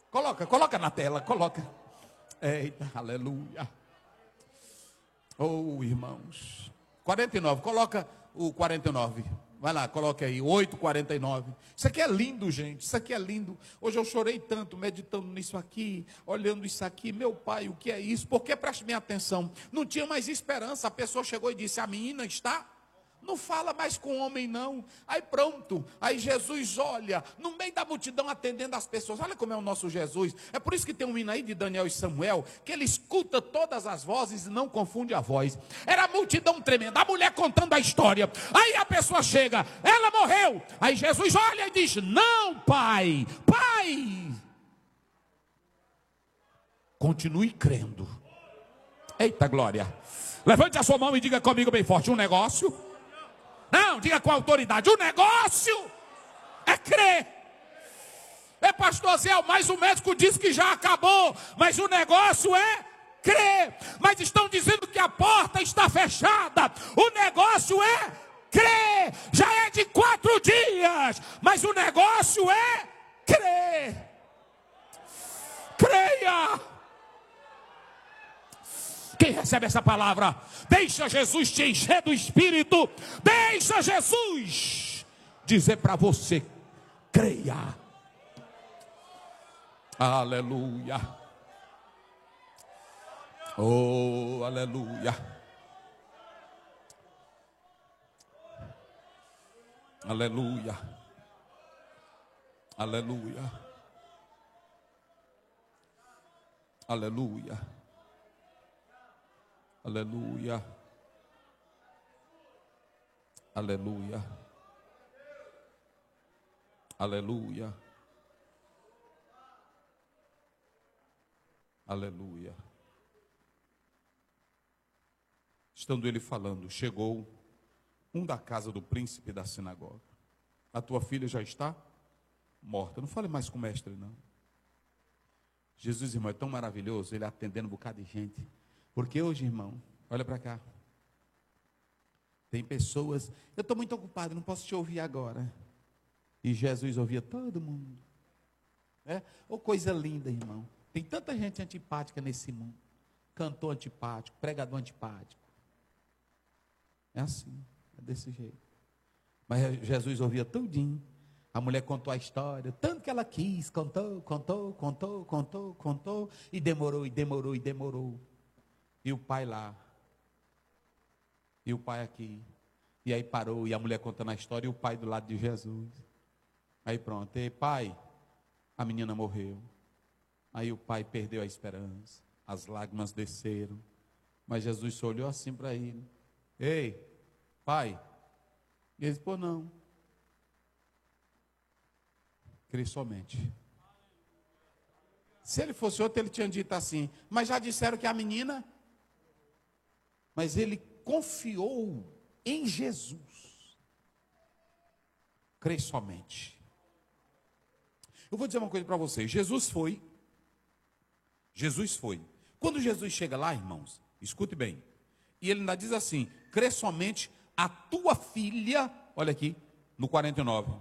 Coloca na tela, coloca. Eita, aleluia. Oh, irmãos. 49, coloca o 49. Vai lá, coloca aí, 8:49. Isso aqui é lindo, gente, isso aqui é lindo. Hoje eu chorei tanto, meditando nisso aqui, olhando isso aqui. Meu pai, o que é isso? Porque, preste minha atenção, não tinha mais esperança. A pessoa chegou e disse, a menina está... Não fala mais com homem não. Aí pronto, aí Jesus olha, no meio da multidão atendendo as pessoas. Olha como é o nosso Jesus. É por isso que tem um hino aí de Daniel e Samuel, que ele escuta todas as vozes e não confunde a voz. Era a multidão tremenda, a mulher contando a história. Aí a pessoa chega, ela morreu. Aí Jesus olha e diz, não pai, continue crendo. Eita glória. Levante a sua mão e diga comigo bem forte, um negócio... Não, diga com autoridade, o negócio é crer. É, pastor Zé, mas o médico disse que já acabou, mas o negócio é crer. Mas estão dizendo que a porta está fechada, o negócio é crer. Já é de 4 dias, mas o negócio é crer. Creia. Quem recebe essa palavra, deixa Jesus te encher do Espírito, deixa Jesus dizer para você, creia. Aleluia. Oh, aleluia. Aleluia. Aleluia. Aleluia. Aleluia. Aleluia. Aleluia. Aleluia. Estando ele falando, chegou um da casa do príncipe da sinagoga. A tua filha já está morta. Não fale mais com o mestre, não. Jesus, irmão, é tão maravilhoso ele atendendo um bocado de gente. Porque hoje, irmão, olha para cá. Tem pessoas, eu estou muito ocupado, não posso te ouvir agora. E Jesus ouvia todo mundo. Oh, coisa linda, irmão. Tem tanta gente antipática nesse mundo. Cantor antipático, pregador antipático. É assim, é desse jeito. Mas Jesus ouvia tudinho. A mulher contou a história, tanto que ela quis, contou. E demorou. E o pai lá. E o pai aqui. E aí parou, e a mulher contando a história, e o pai do lado de Jesus. Aí pronto, e pai, a menina morreu. Aí o pai perdeu a esperança, as lágrimas desceram. Mas Jesus só olhou assim para ele. Ei, pai. E ele disse, pô, não. Crê somente. Se ele fosse outro, ele tinha dito assim, mas já disseram que a menina... Mas ele confiou em Jesus. Crê somente. Eu vou dizer uma coisa para vocês. Jesus foi. Quando Jesus chega lá, irmãos, escute bem. E ele ainda diz assim, crê somente, a tua filha, olha aqui, no 49.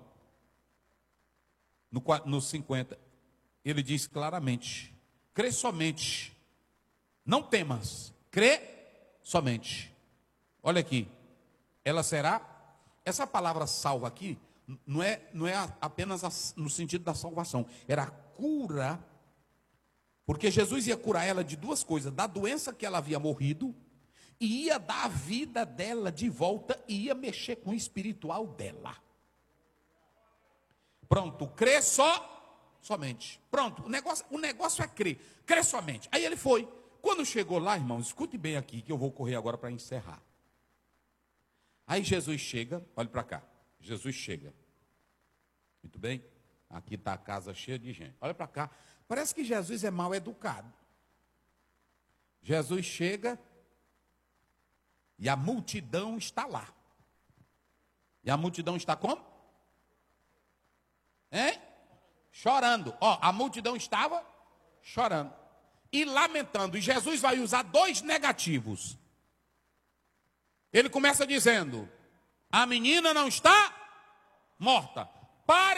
No 50, ele diz claramente, crê somente, não temas, crê somente. Olha aqui, ela será, essa palavra salva aqui, não é apenas no sentido da salvação, era a cura, porque Jesus ia curar ela de duas coisas, da doença que ela havia morrido, e ia dar a vida dela de volta, e ia mexer com o espiritual dela. Pronto, crê somente. Pronto, o negócio é crer somente. Aí ele foi. Quando chegou lá, irmãos, escute bem aqui, que eu vou correr agora para encerrar. Aí Jesus chega, olhe para cá. Jesus chega. Muito bem? Aqui está a casa cheia de gente. Olha para cá. Parece que Jesus é mal educado. Jesus chega e a multidão está lá. E a multidão está como? Chorando. A multidão estava chorando e lamentando. E Jesus vai usar 2 negativos. Ele começa dizendo: a menina não está morta. Pare